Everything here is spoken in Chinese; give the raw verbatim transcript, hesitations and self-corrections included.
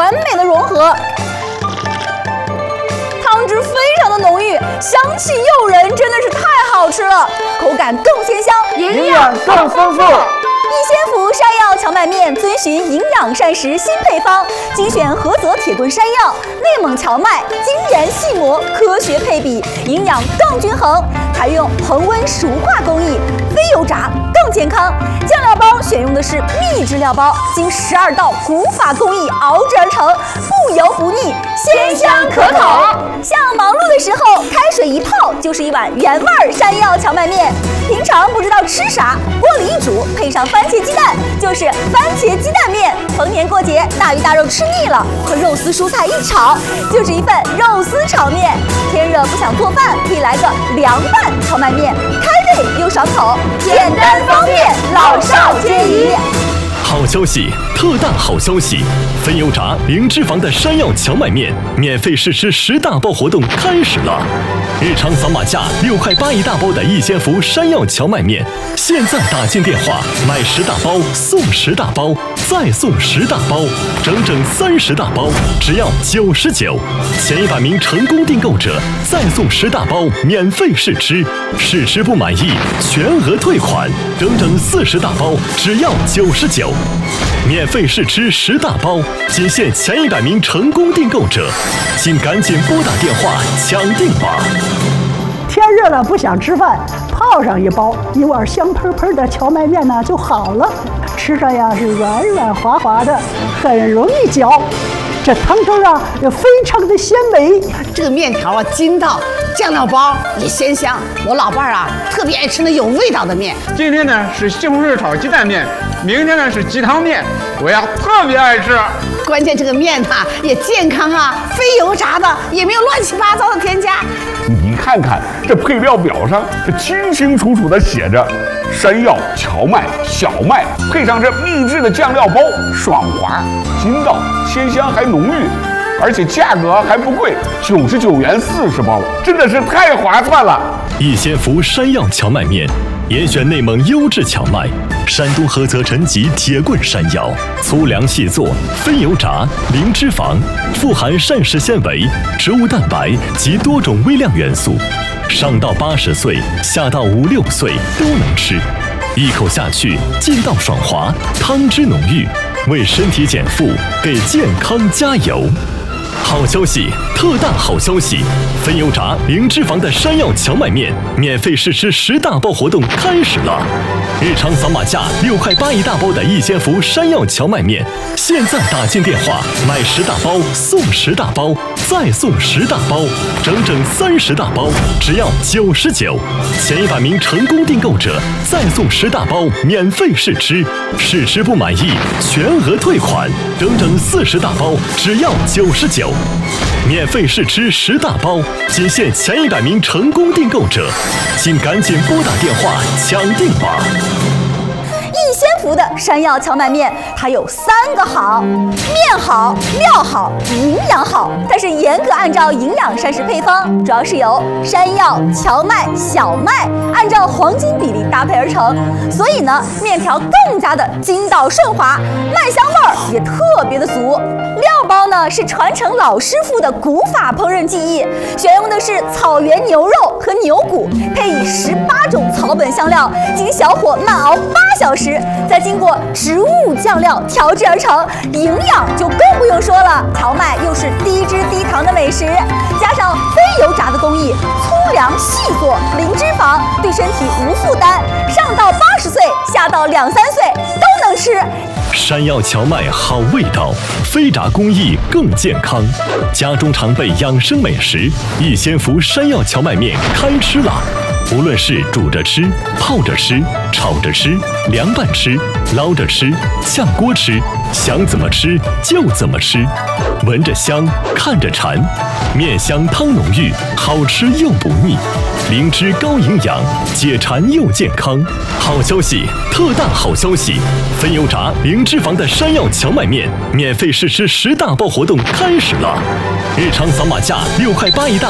完美的融合。汤汁非常的浓郁，香气诱人，真的是太好吃了，口感更鲜香， 营养更丰富。 益仙福山药荞麦面遵循营养膳食新配方，精选菏泽铁墩山药、内蒙荞麦，精研细磨，科学配比，营养更均衡。采用恒温熟化工艺，非油炸更健康。酱料包选用的是秘制料包，经十二道古法工艺熬制而成，不油不腻，鲜香可口。像忙碌的时候，开水一泡就是一碗原味山药荞麦面。平常不知道吃啥，锅里一煮，配上番茄鸡蛋，就是番茄鸡蛋面。逢年过节，大鱼大肉吃腻了，和肉丝蔬菜一炒，就是一份肉丝炒面。天热不想做饭，可以来个凉拌荞麦面，开胃又爽口，简单方便，老少皆宜。 好消息，特大好消息！分油炸零脂肪的山药荞麦面免费试吃十大包活动开始了！日常扫码价六块八一大包的益仙福山药荞麦面，现在打进电话买十大包送十大包，再送十大包，整整三十大包，只要九十九。前一百名成功订购者再送十大包免费试吃，试吃不满意全额退款，整整四十大包，只要九十九。免费试吃十大包，仅限前一百名成功订购者，请赶紧拨打电话抢订吧！ 天热了不想吃饭，泡上一包，一碗香喷喷的荞麦面呢就好了，吃着呀是软软滑滑的，很容易嚼。这汤汁啊也非常的鲜美， 这个面条啊筋道，酱料包也鲜香。我老伴儿啊特别爱吃那有味道的面。 今天呢是西红柿炒鸡蛋面，明天呢是鸡汤面，我呀特别爱吃。 关键这个面呐也健康啊，非油炸的，也没有乱七八糟的添加。 你看看这配料表上，这清清楚楚的写着山药、荞麦、小麦，配上这秘制的酱料包，爽滑、筋道、鲜香还浓郁，而且价格还不贵，九十九元四十包，真的是太划算了。 益仙福山药荞麦面，严选内蒙优质荞麦，山东菏泽陈集铁棍山药，粗粮细做，非油炸，零脂肪，富含膳食纤维、植物蛋白及多种微量元素，上到八十岁，下到五六岁都能吃，一口下去劲道爽滑，汤汁浓郁，为身体减负，给健康加油。好消息，特大好消息！分油炸零脂肪的山药荞麦面免费试吃十大包活动开始了！日常扫码价六块八一大包的益仙福山药荞麦面，现在打进电话买十大包送十大包，再送十大包，整整三十大包，只要九十九。前一百名成功订购者再送十大包免费试吃，试吃不满意全额退款，整整四十大包，只要九十九。免费试吃十大包，仅限前一百名成功订购者，请赶紧拨打电话抢订吧！ 益仙福的山药荞麦面，它有三个好：面好、料好、营养好。它是严格按照营养膳食配方，主要是由山药、荞麦、小麦按照黄金比例搭配而成，所以呢，面条更加的筋道顺滑，麦香味儿也特别的足。料包呢是传承老师傅的古法烹饪技艺，选用的是草原牛肉和牛骨，配以十八种草本香料，经小火慢熬八小时，再经过植物酱料调制而成，营养就更不用说了。荞麦又是低脂低糖的美食，加上非油炸的工艺，粗粮细做，零脂肪，对身体无负担，上到八十岁，下到两三岁都能吃。 山药荞麦好味道，非炸工艺更健康。家中常备养生美食，益仙福山药荞麦面开吃啦！无论是煮着吃、泡着吃、炒着吃、凉拌吃、捞着吃、炝锅吃，想怎么吃就怎么吃，闻着香，看着馋，面香汤浓郁，好吃又不腻，灵芝高营养，解馋又健康。好消息，特大好消息！分油炸零脂肪的山药荞麦面免费试吃十大包活动开始了！日常扫码价六块八一大